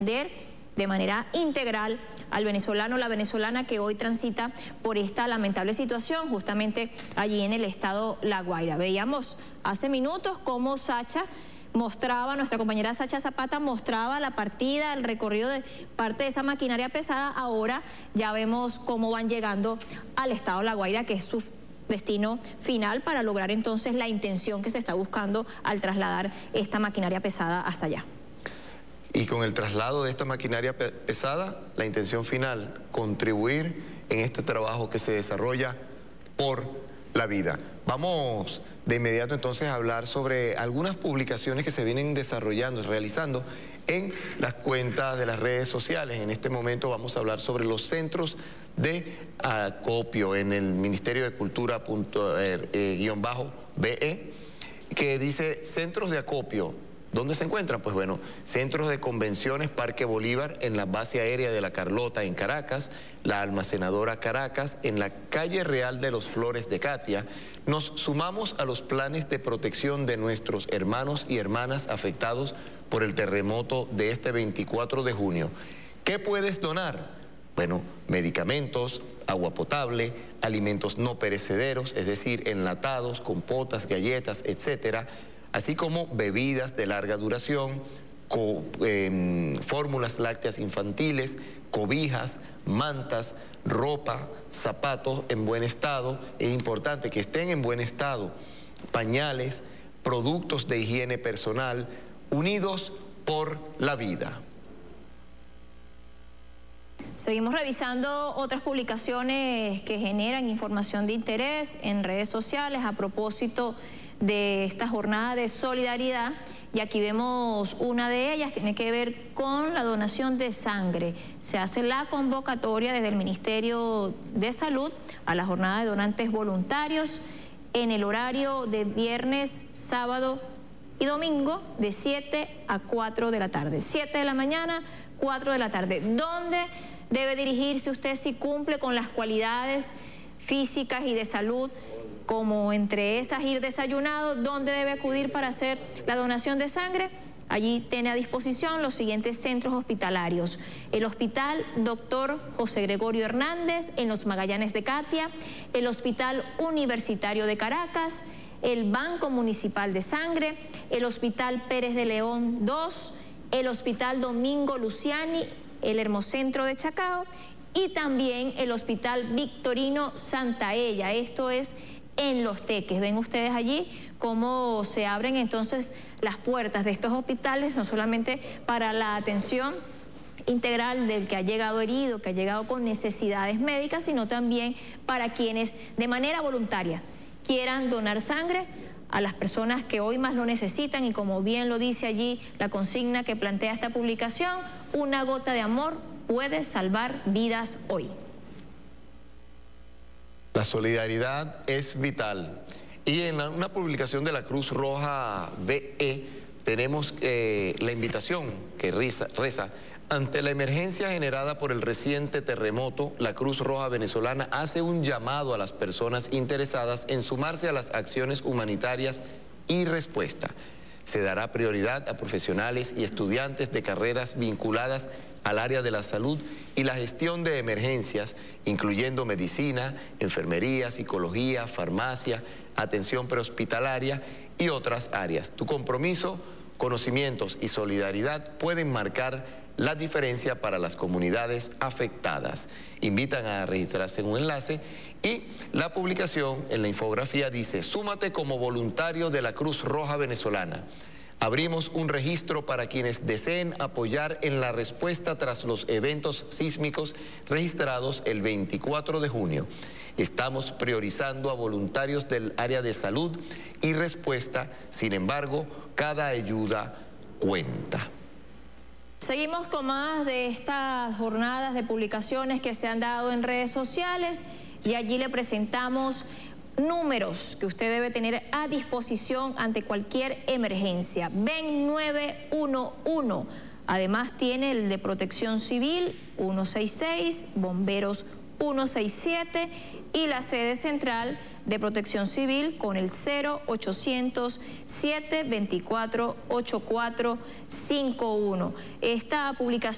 de manera integral al venezolano o la venezolana que hoy transita por esta lamentable situación justamente allí en el estado La Guaira. Veíamos hace minutos cómo nuestra compañera Sacha Zapata mostraba la partida, el recorrido de parte de esa maquinaria pesada. Ahora ya vemos cómo van llegando al estado La Guaira, que es su destino final, para lograr entonces la intención que se está buscando al trasladar esta maquinaria pesada hasta allá. Y con el traslado de esta maquinaria pesada, la intención final, contribuir en este trabajo que se desarrolla por la vida. Vamos de inmediato entonces a hablar sobre algunas publicaciones que se vienen desarrollando, realizando en las cuentas de las redes sociales. En este momento vamos a hablar sobre los centros de acopio en el Ministerio de Cultura _BE, que dice centros de acopio. ¿Dónde se encuentran? Pues bueno, centros de convenciones Parque Bolívar en la base aérea de La Carlota en Caracas, la almacenadora Caracas en la calle Real de los Flores de Catia. Nos sumamos a los planes de protección de nuestros hermanos y hermanas afectados por el terremoto de este 24 de junio. ¿Qué puedes donar? Bueno, medicamentos, agua potable, alimentos no perecederos, es decir, enlatados, compotas, galletas, etcétera, así como bebidas de larga duración, fórmulas lácteas infantiles, cobijas, mantas, ropa, zapatos en buen estado. Es importante que estén en buen estado, pañales, productos de higiene personal, unidos por la vida. Seguimos revisando otras publicaciones que generan información de interés en redes sociales a propósito de esta jornada de solidaridad, y aquí vemos una de ellas, tiene que ver con la donación de sangre. Se hace la convocatoria desde el Ministerio de Salud a la jornada de donantes voluntarios en el horario de viernes, sábado y domingo de 7 a 4 de la tarde. 7 de la mañana, 4 de la tarde. ¿Dónde debe dirigirse usted si cumple con las cualidades físicas y de salud, como entre esas ir desayunado? ¿Dónde debe acudir para hacer la donación de sangre? Allí tiene a disposición los siguientes centros hospitalarios: el Hospital Dr. José Gregorio Hernández en Los Magallanes de Catia, el Hospital Universitario de Caracas, el Banco Municipal de Sangre, el Hospital Pérez de León II, el Hospital Domingo Luciani, el Hermocentro de Chacao, y también el Hospital Victorino Santaella. Esto es en Los Teques. Ven ustedes allí cómo se abren entonces las puertas de estos hospitales, no solamente para la atención integral del que ha llegado herido, que ha llegado con necesidades médicas, sino también para quienes de manera voluntaria quieran donar sangre a las personas que hoy más lo necesitan. Y como bien lo dice allí la consigna que plantea esta publicación, una gota de amor puede salvar vidas hoy. La solidaridad es vital. Y en una publicación de la Cruz Roja BE tenemos la invitación que reza: ante la emergencia generada por el reciente terremoto, la Cruz Roja venezolana hace un llamado a las personas interesadas en sumarse a las acciones humanitarias y respuesta. Se dará prioridad a profesionales y estudiantes de carreras vinculadas al área de la salud y la gestión de emergencias, incluyendo medicina, enfermería, psicología, farmacia, atención prehospitalaria y otras áreas. Tu compromiso, conocimientos y solidaridad pueden marcar la diferencia para las comunidades afectadas. Invitan a registrarse en un enlace, y la publicación en la infografía dice: súmate como voluntario de la Cruz Roja venezolana. Abrimos un registro para quienes deseen apoyar en la respuesta tras los eventos sísmicos registrados el 24 de junio. Estamos priorizando a voluntarios del área de salud y respuesta, sin embargo, cada ayuda cuenta. Seguimos con más de estas jornadas de publicaciones que se han dado en redes sociales, y allí le presentamos números que usted debe tener a disposición ante cualquier emergencia. Ven 911. Además tiene el de Protección Civil 166, Bomberos 167 y la sede central de Protección Civil con el 0800 724 8451. Esta publicación